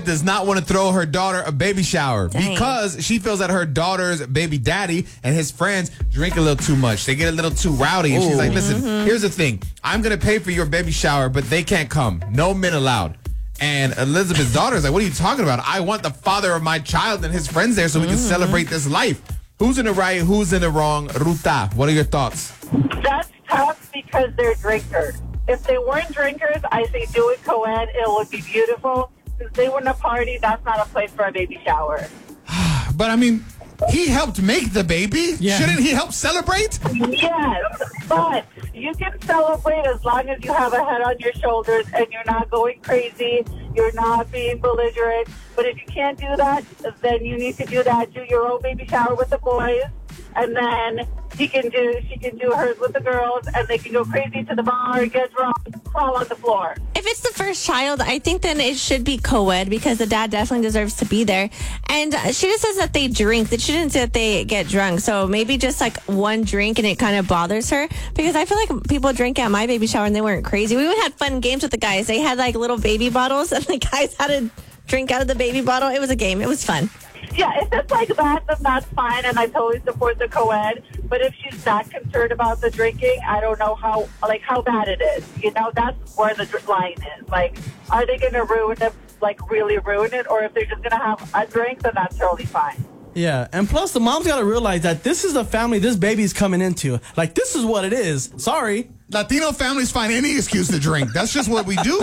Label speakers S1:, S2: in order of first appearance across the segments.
S1: does not want to throw her daughter a baby shower because she feels that her daughter's baby daddy and his friends drink a little too much. They get a little too rowdy. And she's like, listen, here's the thing. I'm going to pay for your baby shower, but they can't come. No men allowed. And Elizabeth's daughter's like, what are you talking about? I want the father of my child and his friends there so we can celebrate this life. Who's in the right? Who's in the wrong? Ruta, what are your thoughts?
S2: That's tough because they're drinkers. If they weren't drinkers, I say do it co-ed. It would be beautiful. Since they were in a party, that's not a place for a baby shower.
S1: But, I mean, he helped make the baby. Yeah. Shouldn't he help celebrate?
S2: Yes, but you can celebrate as long as you have a head on your shoulders and you're not going crazy. You're not being belligerent. But if you can't do that, then you need to do that. Do your own baby shower with the boys. And then she can do hers with the girls, and they can go crazy to the bar, get drunk, crawl on the floor.
S3: If it's the first child, I think then it should be co-ed because the dad definitely deserves to be there. And she just says that they drink. That she didn't say that they get drunk. So maybe just like one drink and it kind of bothers her because I feel like people drink at my baby shower and they weren't crazy. We had fun games with the guys. They had like little baby bottles and the guys had to drink out of the baby bottle. It was a game. It was fun.
S2: Yeah, if it's like that, then that's fine, and I totally support the co-ed. But if she's not concerned about the drinking, I don't know how bad it is. You know, that's where the line is. Like, are they going to ruin it, like really ruin it? Or if they're just going to have a drink, then that's totally fine.
S4: Yeah, and plus the mom's got to realize that this is the family this baby's coming into. Like, this is what it is. Sorry.
S1: Latino families find any excuse to drink. That's just what we do.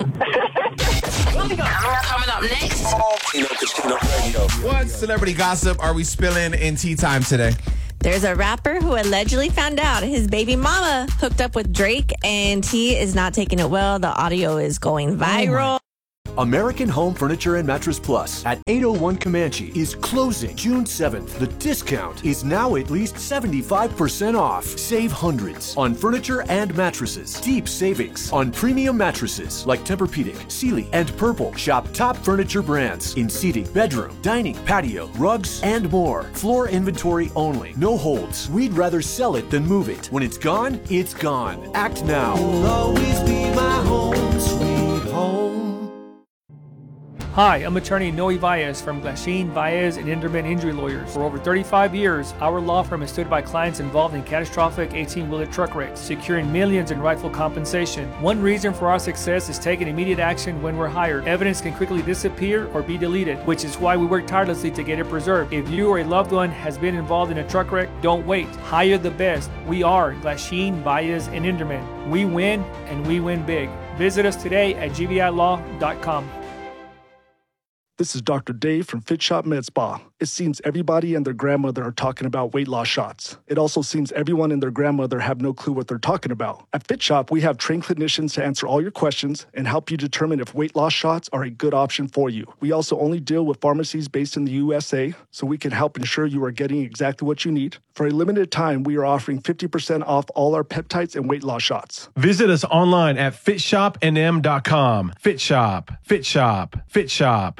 S5: Coming up next.
S1: What celebrity gossip are we spilling in Tea Time today?
S3: There's a rapper who allegedly found out his baby mama hooked up with Drake, and he is not taking it well. The audio is going viral.
S6: American Home Furniture and Mattress Plus at 801 Comanche is closing June 7th. The discount is now at least 75% off. Save hundreds on furniture and mattresses. Deep savings on premium mattresses like Tempur-Pedic, Sealy, and Purple. Shop top furniture brands in seating, bedroom, dining, patio, rugs, and more. Floor inventory only. No holds. We'd rather sell it than move it. When it's gone, it's gone. Act now. You'll always be my home, sweet home.
S7: Hi, I'm attorney Noe Valles from Glasheen, Valles, and Inderman Injury Lawyers. For over 35 years, our law firm has stood by clients involved in catastrophic 18-wheeler truck wrecks, securing millions in rightful compensation. One reason for our success is taking immediate action when we're hired. Evidence can quickly disappear or be deleted, which is why we work tirelessly to get it preserved. If you or a loved one has been involved in a truck wreck, don't wait. Hire the best. We are Glasheen, Valles, and Inderman. We win, and we win big. Visit us today at gvilaw.com.
S8: This is Dr. Dave from Fit Shop Med Spa. It seems everybody and their grandmother are talking about weight loss shots. It also seems everyone and their grandmother have no clue what they're talking about. At Fit Shop, we have trained clinicians to answer all your questions and help you determine if weight loss shots are a good option for you. We also only deal with pharmacies based in the USA, so we can help ensure you are getting exactly what you need. For a limited time, we are offering 50% off all our peptides and weight loss shots.
S9: Visit us online at fitshopnm.com. Fit Shop, Fit Shop, Fit Shop.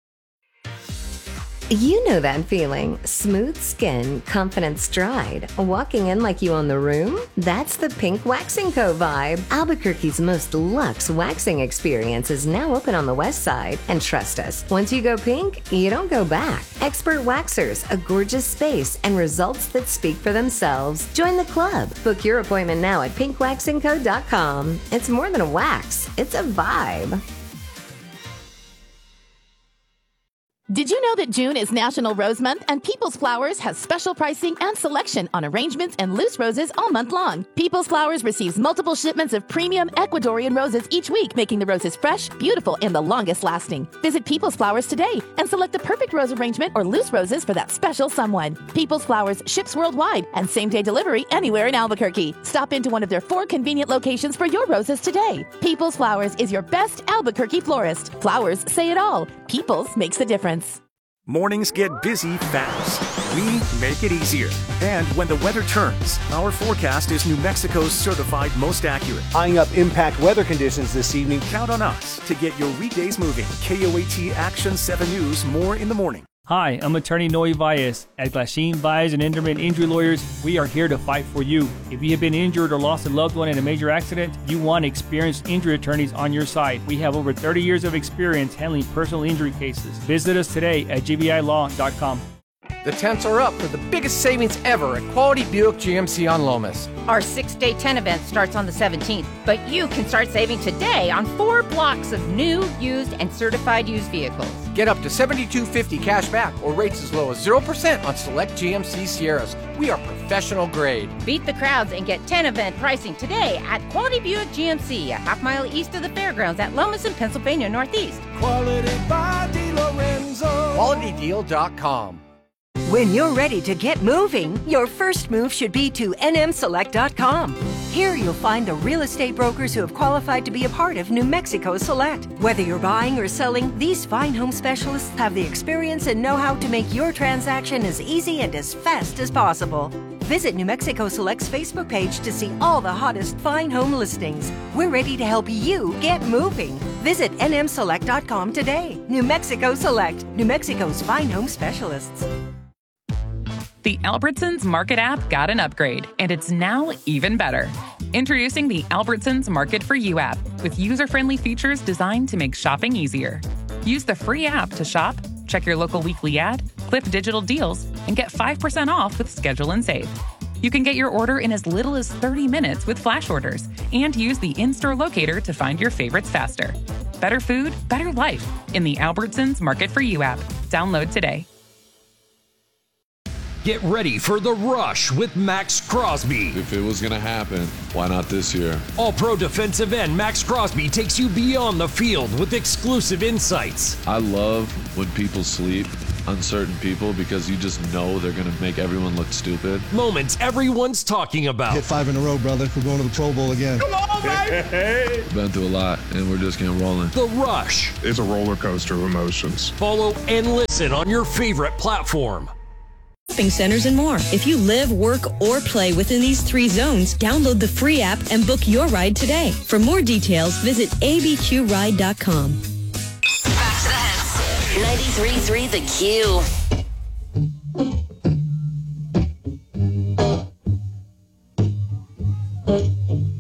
S10: You know that feeling. Smooth skin, confident stride, walking in like you own the room? That's the Pink Waxing Co. vibe. Albuquerque's most luxe waxing experience is now open on the west side. And trust us, once you go pink, you don't go back. Expert waxers, a gorgeous space, and results that speak for themselves. Join the club. Book your appointment now at pinkwaxingco.com. It's more than a wax, it's a vibe.
S11: Did you know that June is National Rose Month and People's Flowers has special pricing and selection on arrangements and loose roses all month long? People's Flowers receives multiple shipments of premium Ecuadorian roses each week, making the roses fresh, beautiful, and the longest lasting. Visit People's Flowers today and select the perfect rose arrangement or loose roses for that special someone. People's Flowers ships worldwide and same-day delivery anywhere in Albuquerque. Stop into one of their 4 convenient locations for your roses today. People's Flowers is your best Albuquerque florist. Flowers say it all. People's makes the difference.
S12: Mornings get busy fast. We make it easier. And when the weather turns, our forecast is New Mexico's certified most accurate.
S13: Eyeing up impact weather conditions this evening.
S12: Count on us to get your weekdays moving. KOAT Action 7 News more in the morning.
S7: Hi, I'm attorney Noe Valles. At Glasheen, Valles and Inderman Injury Lawyers, we are here to fight for you. If you have been injured or lost a loved one in a major accident, you want experienced injury attorneys on your side. We have over 30 years of experience handling personal injury cases. Visit us today at gbilaw.com.
S5: The tents are up for the biggest savings ever at Quality Buick GMC on Lomas.
S14: Our 6-day tent event starts on the 17th, but you can start saving today on 4 blocks of new, used, and certified used vehicles.
S5: Get up to $72.50 cash back or rates as low as 0% on select GMC Sierras. We are professional grade.
S14: Beat the crowds and get tent event pricing today at Quality Buick GMC, a half-mile east of the fairgrounds at Lomas in Pennsylvania Northeast.
S5: Quality by DeLorenzo. QualityDeal.com.
S15: When you're ready to get moving, your first move should be to nmselect.com. Here you'll find the real estate brokers who have qualified to be a part of New Mexico Select. Whether you're buying or selling, these fine home specialists have the experience and know-how to make your transaction as easy and as fast as possible. Visit New Mexico Select's Facebook page to see all the hottest fine home listings. We're ready to help you get moving. Visit nmselect.com today. New Mexico Select, New Mexico's fine home specialists.
S16: The Albertsons Market app got an upgrade, and it's now even better. Introducing the Albertsons Market for You app, with user-friendly features designed to make shopping easier. Use the free app to shop, check your local weekly ad, clip digital deals, and get 5% off with Schedule and Save. You can get your order in as little as 30 minutes with flash orders, and use the in-store locator to find your favorites faster. Better food, better life in the Albertsons Market for You app. Download today.
S17: Get ready for The Rush with Max Crosby.
S18: If it was going to happen, why not this year?
S17: All-Pro defensive end Max Crosby takes you beyond the field with exclusive insights.
S18: I love when people sleep on certain people because you just know they're going to make everyone look stupid.
S17: Moments everyone's talking about.
S19: Hit 5 in a row, brother. We're going to the Pro Bowl again.
S18: Come on, baby! Been through a lot, and we're just getting rolling.
S17: The Rush.
S20: It's a roller coaster of emotions.
S17: Follow and listen on your favorite platform.
S21: Shopping centers and more. If you live, work, or play within these 3 zones, download the free app and book your ride today. For more details, visit abqride.com.
S22: Back to the hits. 93.3 The Q.